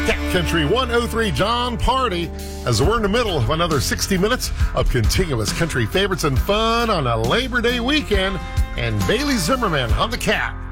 Cat Country 103 John Party, as we're in the middle of another 60 minutes of continuous country favorites and fun on a Labor Day weekend, and Bailey Zimmerman on the Cat.